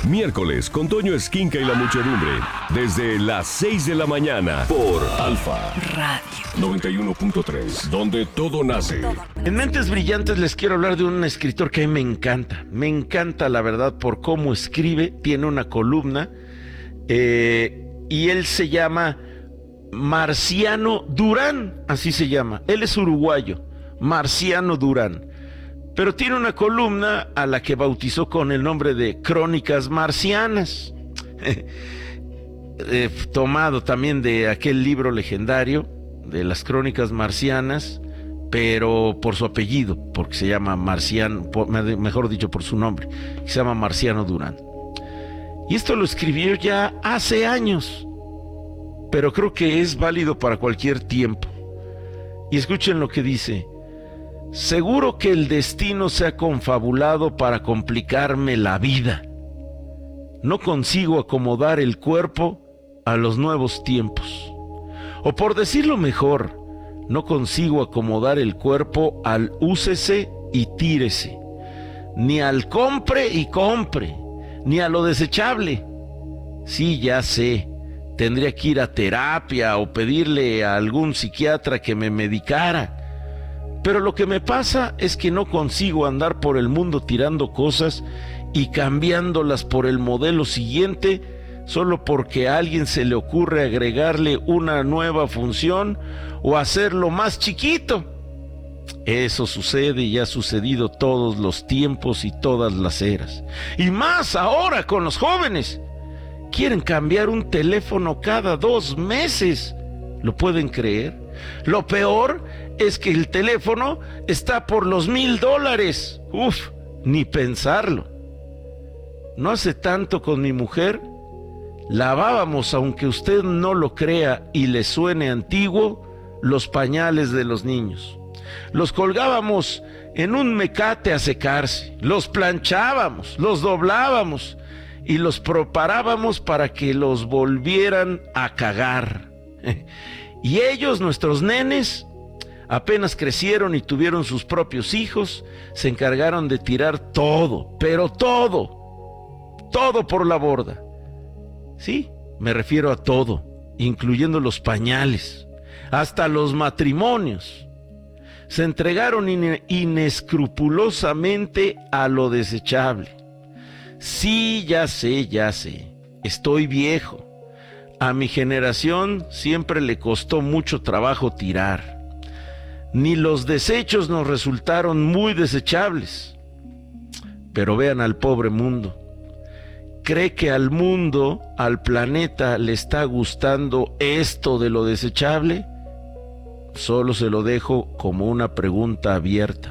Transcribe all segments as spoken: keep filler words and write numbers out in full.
Miércoles con Toño Esquinca y la muchedumbre. Desde las seis de la mañana por Alfa Radio noventa y uno punto tres, donde todo nace. En Mentes Brillantes les quiero hablar de un escritor que a mí me encanta. Me encanta, la verdad, por cómo escribe. Tiene una columna eh, y él se llama Marciano Durán, así se llama. Él es uruguayo, Marciano Durán. Pero tiene una columna a la que bautizó con el nombre de Crónicas Marcianas. eh, tomado también de aquel libro legendario de las Crónicas Marcianas, pero por su apellido, porque se llama Marciano, por, mejor dicho, por su nombre, se llama Marciano Durán. Y esto lo escribió ya hace años, pero creo que es válido para cualquier tiempo. Y escuchen lo que dice: seguro que el destino se ha confabulado para complicarme la vida. No consigo acomodar el cuerpo a los nuevos tiempos. O por decirlo mejor, no consigo acomodar el cuerpo al úsese y tírese, ni al compre y compre, ni a lo desechable. Sí, ya sé, tendría que ir a terapia o pedirle a algún psiquiatra que me medicara. Pero lo que me pasa es que no consigo andar por el mundo tirando cosas y cambiándolas por el modelo siguiente, solo porque a alguien se le ocurre agregarle una nueva función o hacerlo más chiquito. Eso sucede y ha sucedido todos los tiempos y todas las eras. Y más ahora con los jóvenes. Quieren cambiar un teléfono cada dos meses. ¿Lo pueden creer? Lo peor es que el teléfono está por los mil dólares. Uf, ni pensarlo. No hace tanto con mi mujer lavábamos, aunque usted no lo crea y le suene antiguo, los pañales de los niños. Los colgábamos en un mecate a secarse, los planchábamos, los doblábamos y los preparábamos para que los volvieran a cagar. Y ellos, nuestros nenes, apenas crecieron y tuvieron sus propios hijos, se encargaron de tirar todo, pero todo, todo por la borda. Sí, me refiero a todo, incluyendo los pañales, hasta los matrimonios. Se entregaron in- inescrupulosamente a lo desechable. Sí, ya sé, ya sé, estoy viejo. A mi generación siempre le costó mucho trabajo tirar. Ni los desechos nos resultaron muy desechables. Pero vean al pobre mundo. ¿Cree que al mundo, al planeta, le está gustando esto de lo desechable? Solo se lo dejo como una pregunta abierta.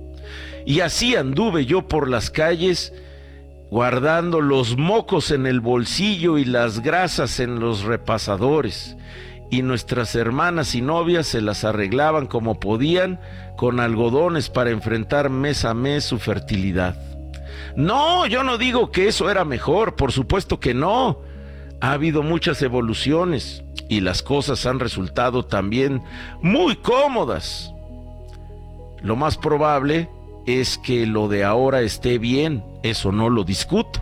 Y así anduve yo por las calles, guardando los mocos en el bolsillo y las grasas en los repasadores. Y nuestras hermanas y novias se las arreglaban como podían con algodones para enfrentar mes a mes su fertilidad. No, yo no digo que eso era mejor, por supuesto que no. Ha habido muchas evoluciones y las cosas han resultado también muy cómodas. Lo más probable es que lo de ahora esté bien, eso no lo discuto.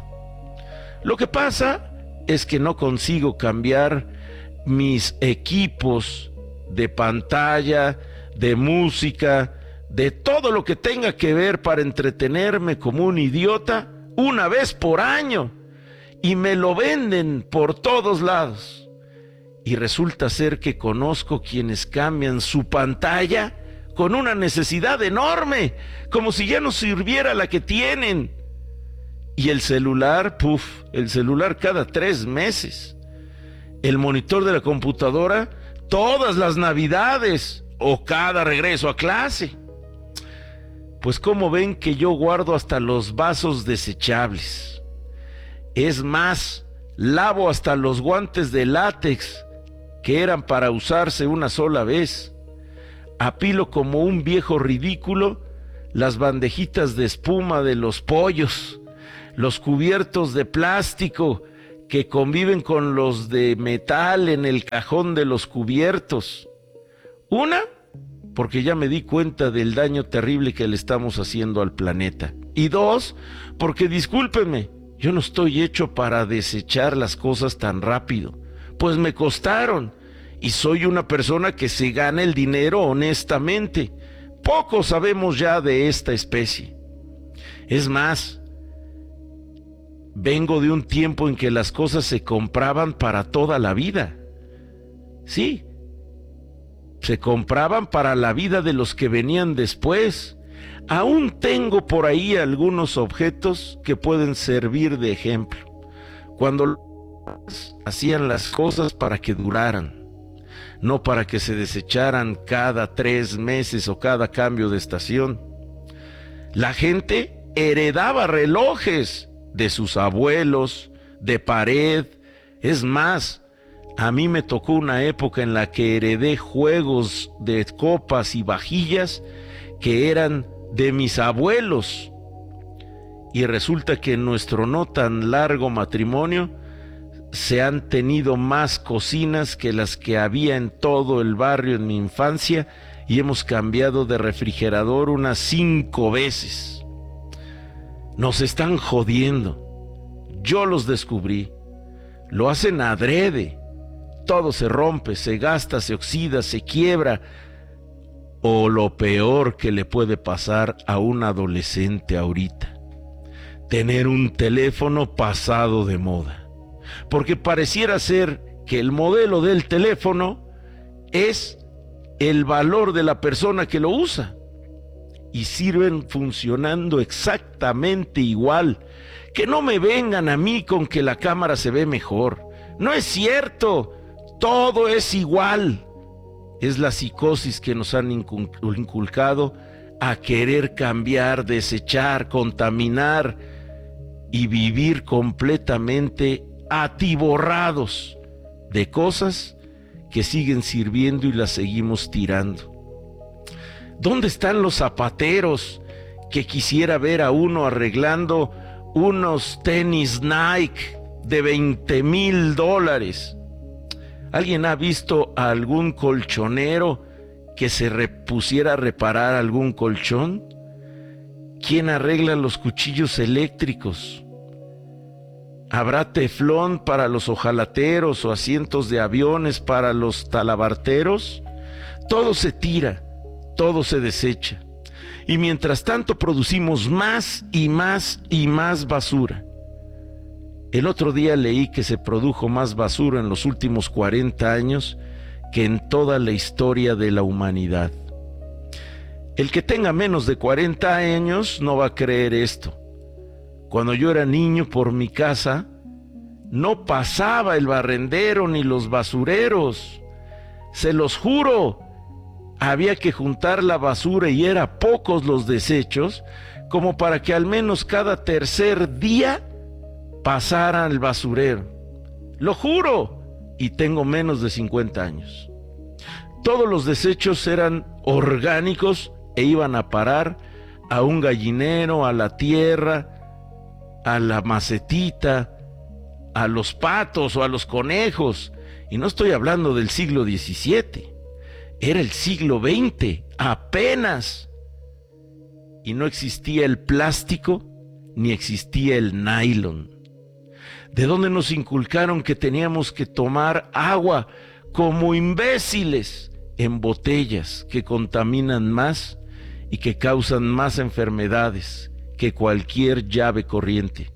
Lo que pasa es que no consigo cambiar mis equipos de pantalla, de música, de todo lo que tenga que ver para entretenerme como un idiota una vez por año, y me lo venden por todos lados. Y resulta ser que conozco quienes cambian su pantalla con una necesidad enorme, como si ya no sirviera la que tienen. Y el celular, puf, el celular cada tres meses. El monitor de la computadora todas las navidades o cada regreso a clase. Pues como ven que yo guardo hasta los vasos desechables. Es más, lavo hasta los guantes de látex que eran para usarse una sola vez. Apilo como un viejo ridículo las bandejitas de espuma de los pollos, los cubiertos de plástico que conviven con los de metal en el cajón de los cubiertos. Una, porque ya me di cuenta del daño terrible que le estamos haciendo al planeta. Y dos, porque discúlpenme, Yo no estoy hecho para desechar las cosas tan rápido, pues me costaron y soy una persona que se gana el dinero honestamente. Poco sabemos ya de esta especie. Es más, vengo de un tiempo en que las cosas se compraban para toda la vida. Sí, se compraban para la vida de los que venían después. Aún tengo por ahí algunos objetos que pueden servir de ejemplo. Cuando hacían las cosas para que duraran, no para que se desecharan cada tres meses o cada cambio de estación. La gente heredaba relojes de sus abuelos, de pared. Es más, a mí me tocó una época en la que heredé juegos de copas y vajillas que eran de mis abuelos. Y resulta que en nuestro no tan largo matrimonio se han tenido más cocinas que las que había en todo el barrio en mi infancia, y hemos cambiado de refrigerador unas cinco veces. Nos están jodiendo. Yo los descubrí. Lo hacen adrede. Todo se rompe, se gasta, se oxida, se quiebra. O lo peor que le puede pasar a un adolescente ahorita: tener un teléfono pasado de moda. Porque pareciera ser que el modelo del teléfono es el valor de la persona que lo usa. Y sirven funcionando exactamente igual. Que no me vengan a mí con que la cámara se ve mejor. No es cierto. Todo es igual. Es la psicosis que nos han inculcado a querer cambiar, desechar, contaminar y vivir completamente atiborrados de cosas que siguen sirviendo y las seguimos tirando. ¿Dónde están los zapateros que quisiera ver a uno arreglando unos tenis Nike de veinte mil dólares? ¿Alguien ha visto a algún colchonero que se pusiera a reparar algún colchón? ¿Quién arregla los cuchillos eléctricos? ¿Habrá teflón para los hojalateros o asientos de aviones para los talabarteros? Todo se tira, todo se desecha. Y mientras tanto producimos más y más y más basura. El otro día leí que se produjo más basura en los últimos cuarenta años que en toda la historia de la humanidad. El que tenga menos de cuarenta años no va a creer esto. Cuando yo era niño, por mi casa no pasaba el barrendero ni los basureros. Se los juro, había que juntar la basura y era pocos los desechos como para que al menos cada tercer día pasaran el basurero. Lo juro, y tengo menos de cincuenta años. Todos los desechos eran orgánicos e iban a parar a un gallinero, a la tierra, a la macetita, a los patos o a los conejos. Y no estoy hablando del siglo diecisiete, era el siglo veinte, apenas. Y no existía el plástico ni existía el nylon. ¿De dónde nos inculcaron que teníamos que tomar agua como imbéciles en botellas que contaminan más y que causan más enfermedades que cualquier llave corriente?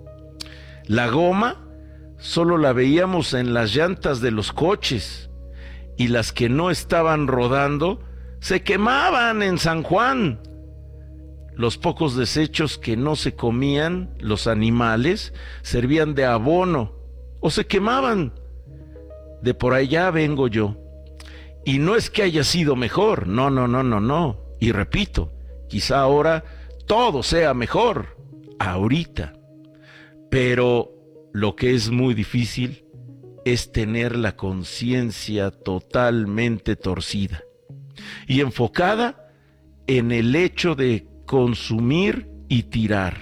La goma solo la veíamos en las llantas de los coches, y las que no estaban rodando se quemaban en San Juan. Los pocos desechos que no se comían los animales servían de abono o se quemaban. De por allá vengo yo. Y no es que haya sido mejor, no, no, no, no, no. Y repito, quizá ahora todo sea mejor, ahorita. Pero lo que es muy difícil es tener la conciencia totalmente torcida y enfocada en el hecho de consumir y tirar.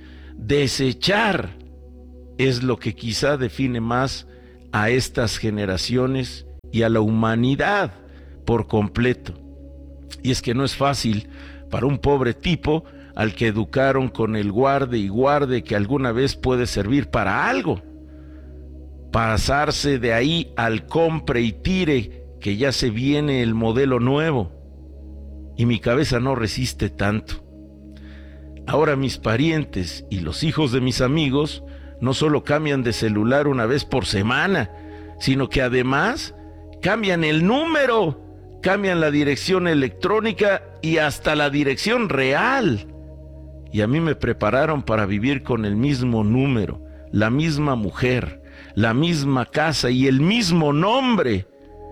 Desechar es lo que quizá define más a estas generaciones y a la humanidad por completo. Y es que no es fácil para un pobre tipo al que educaron con el guarde y guarde que alguna vez puede servir para algo. Pasarse de ahí al compre y tire, que ya se viene el modelo nuevo. Y mi cabeza no resiste tanto. Ahora mis parientes y los hijos de mis amigos no solo cambian de celular una vez por semana, sino que además cambian el número, cambian la dirección electrónica y hasta la dirección real. Y a mí me prepararon para vivir con el mismo número, la misma mujer, la misma casa y el mismo nombre.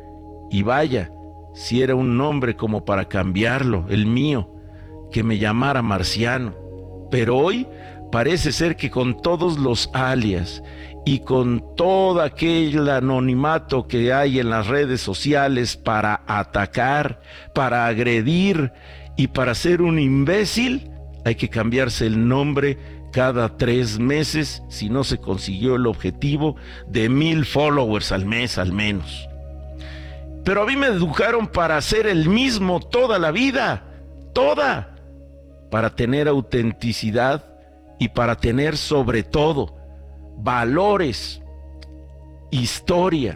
Y vaya, si era un nombre como para cambiarlo, el mío, que me llamara Marciano. Pero hoy parece ser que con todos los alias y con todo aquel anonimato que hay en las redes sociales para atacar, para agredir y para ser un imbécil, hay que cambiarse el nombre cada tres meses si no se consiguió el objetivo de mil followers al mes al menos. Pero a mí me educaron para ser el mismo toda la vida, toda, para tener autenticidad y para tener sobre todo valores, historia,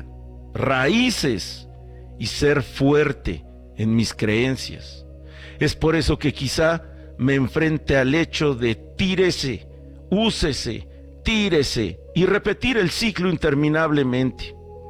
raíces y ser fuerte en mis creencias. Es por eso que quizá me enfrente al hecho de tírese, úsese, tírese y repetir el ciclo interminablemente.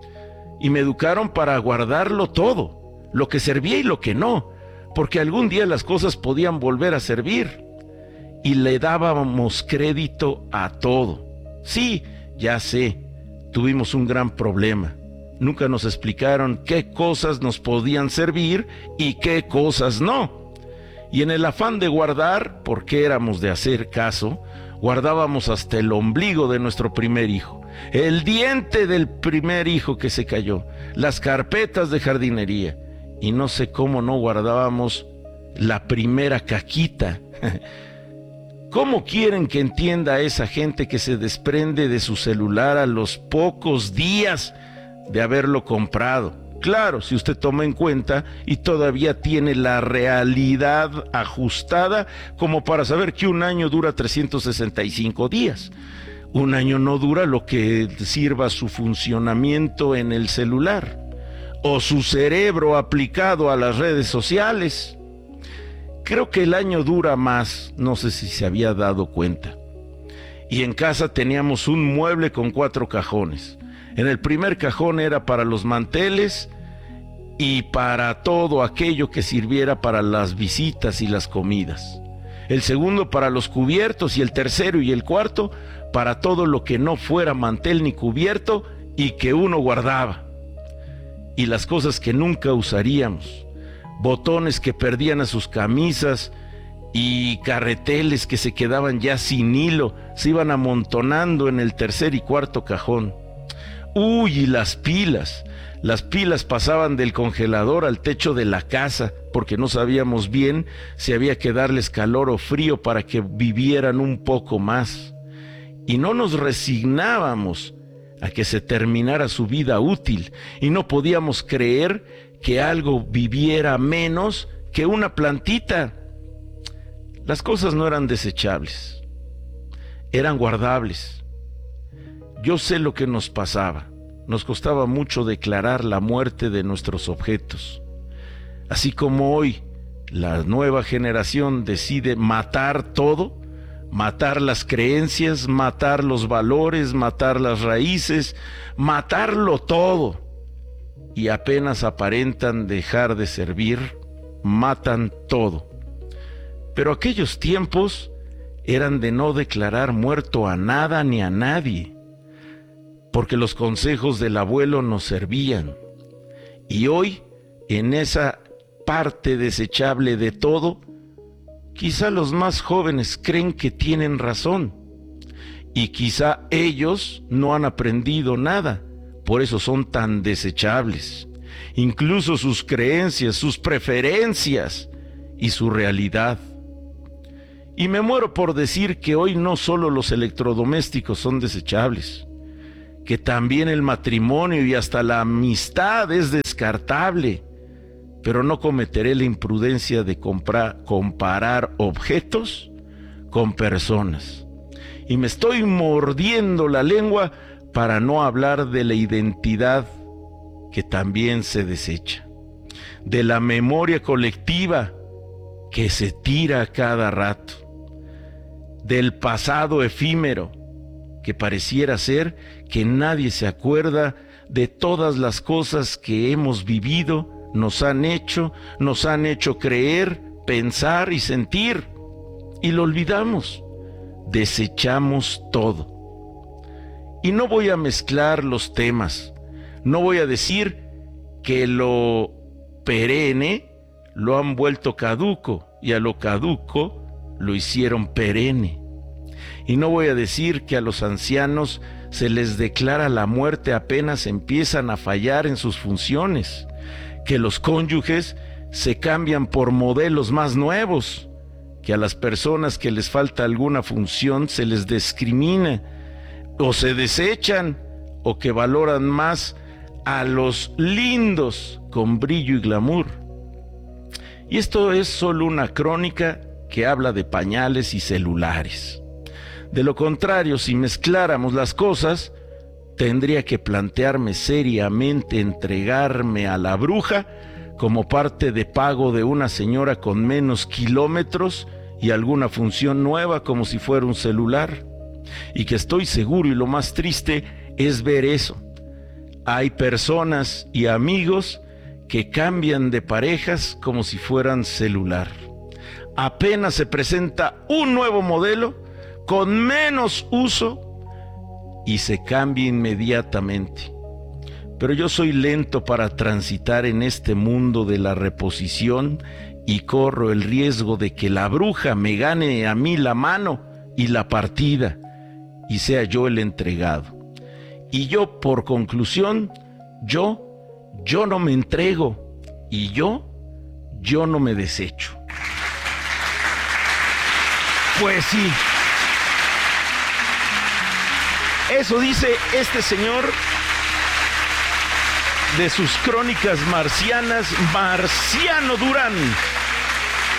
Y me educaron para guardarlo todo, lo que servía y lo que no, porque algún día las cosas podían volver a servir. Y le dábamos crédito a todo. Sí, ya sé, tuvimos un gran problema. Nunca nos explicaron qué cosas nos podían servir y qué cosas no. Y en el afán de guardar, porque éramos de hacer caso, guardábamos hasta el ombligo de nuestro primer hijo, el diente del primer hijo que se cayó, las carpetas de jardinería, y no sé cómo no guardábamos la primera caquita. ¿Cómo quieren que entienda a esa gente que se desprende de su celular a los pocos días de haberlo comprado? Claro, si usted toma en cuenta y todavía tiene la realidad ajustada como para saber que un año dura trescientos sesenta y cinco días. Un año no dura lo que sirva su funcionamiento en el celular o su cerebro aplicado a las redes sociales. Creo que el año dura más, no sé si se había dado cuenta. Y en casa teníamos un mueble con cuatro cajones. En el primer cajón era para los manteles y para todo aquello que sirviera para las visitas y las comidas. El segundo para los cubiertos y el tercero y el cuarto para todo lo que no fuera mantel ni cubierto y que uno guardaba. Y las cosas que nunca usaríamos, botones que perdían a sus camisas y carreteles que se quedaban ya sin hilo, se iban amontonando en el tercer y cuarto cajón. Uy, y las pilas. Las pilas pasaban del congelador al techo de la casa, porque no sabíamos bien si había que darles calor o frío para que vivieran un poco más. Y no nos resignábamos a que se terminara su vida útil, y no podíamos creer que algo viviera menos que una plantita. Las cosas no eran desechables, eran guardables. Yo sé lo que nos pasaba. Nos costaba mucho declarar la muerte de nuestros objetos. Así como hoy la nueva generación decide matar todo, matar las creencias, matar los valores, matar las raíces, matarlo todo. Y apenas aparentan dejar de servir, matan todo. Pero aquellos tiempos eran de no declarar muerto a nada ni a nadie, porque los consejos del abuelo nos servían. Y hoy, en esa parte desechable de todo, quizá los más jóvenes creen que tienen razón, y quizá ellos no han aprendido nada, por eso son tan desechables. Incluso sus creencias, sus preferencias y su realidad. Y me muero por decir que hoy no solo los electrodomésticos son desechables, que también el matrimonio y hasta la amistad es descartable, pero no cometeré la imprudencia de comprar, comparar objetos con personas. Y me estoy mordiendo la lengua para no hablar de la identidad que también se desecha, de la memoria colectiva que se tira a cada rato, del pasado efímero que pareciera ser que nadie se acuerda de todas las cosas que hemos vivido, nos han hecho, nos han hecho creer, pensar y sentir, y lo olvidamos, desechamos todo. Y no voy a mezclar los temas, no voy a decir que lo perenne lo han vuelto caduco y a lo caduco lo hicieron perenne. Y no voy a decir que a los ancianos se les declara la muerte apenas empiezan a fallar en sus funciones, que los cónyuges se cambian por modelos más nuevos, que a las personas que les falta alguna función se les discrimina, o se desechan, o que valoran más a los lindos con brillo y glamour. Y esto es solo una crónica que habla de pañales y celulares. De lo contrario, si mezcláramos las cosas, tendría que plantearme seriamente entregarme a la bruja como parte de pago de una señora con menos kilómetros y alguna función nueva como si fuera un celular. Y que estoy seguro, y lo más triste es ver eso. Hay personas y amigos que cambian de parejas como si fueran celular. Apenas se presenta un nuevo modelo con menos uso y se cambia inmediatamente. Pero yo soy lento para transitar en este mundo de la reposición y corro el riesgo de que la bruja me gane a mí la mano y la partida y sea yo el entregado. Y yo, por conclusión, yo, yo no me entrego y yo, yo no me desecho. Pues sí. Eso dice este señor de sus crónicas marcianas, Marciano Durán.